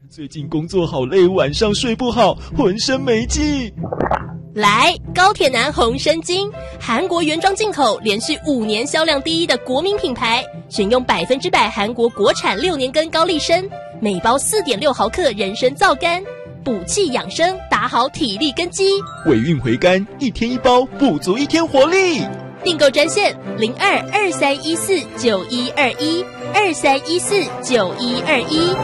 最近工作好累，晚上睡不好，浑身没劲。 来，高铁男红参精，韩国原装进口，连续5年销量第一的国民品牌，选用100%韩国国产6年根高丽参，每包4.6毫克人参皂苷，补气养生，打好体力根基。 尾韵回甘，1天1包，补足1天活力。 订购专线02-2314-9121，2314-9121。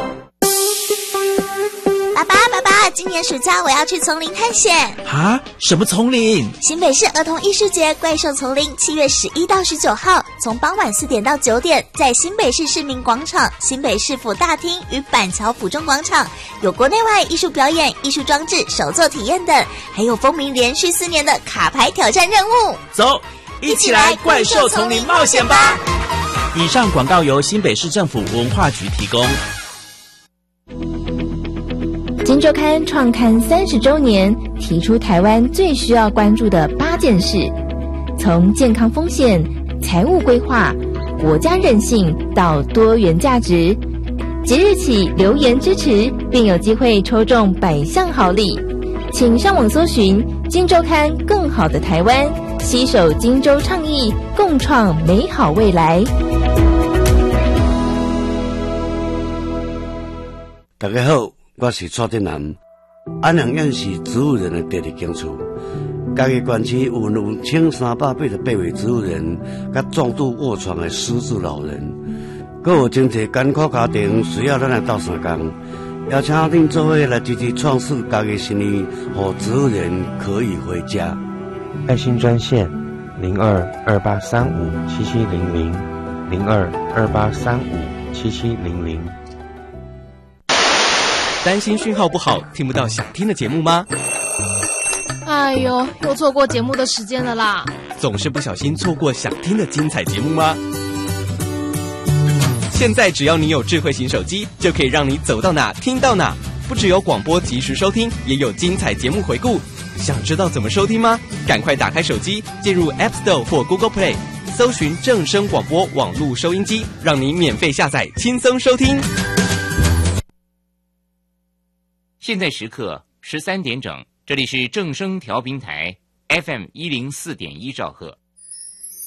爸爸，今年暑假我要去丛林探险。 啊？什么丛林？ 新北市儿童艺术节怪兽丛林7月11到19号，从傍晚4点到9点，在新北市市民广场、新北市府大厅与板桥府中广场，有国内外艺术表演、艺术装置、手作体验等，还有风靡连续4年的卡牌挑战任务。 走，一起来怪兽丛林冒险吧！以上广告由新北市政府文化局提供。 今周刊创刊30周年，提出台湾最需要关注的8件事，从健康风险、财务规划、国家韧性到多元价值。即日起留言支持，并有机会抽中100项好礼。请上网搜寻今周刊更好的台湾，携手今周倡议，共创美好未来。 大家好，我是蔡振南。安阳县是植物人的第2间厝，嘉义县区有1388位植物人，甲重度卧床的失智老人，还有真侪艰苦家庭需要咱来斗相共，邀请恁做伙来支持创世嘉义新义，让植物人可以回家。 爱心专线02-2835-7700，02-2835-7700。 担心讯号不好，听不到想听的节目吗？ 哎呦，又错过节目的时间了啦！ 总是不小心错过想听的精彩节目吗？现在只要你有智慧型手机，就可以让你走到哪听到哪。不只有广播及时收听，也有精彩节目回顾。想知道怎么收听吗？赶快打开手机，进入 App Store 或 Google Play， 搜寻正声广播网络收音机，让你免费下载，轻松收听。 现在时刻13点整，这里是正声调频台 FM104.1兆赫。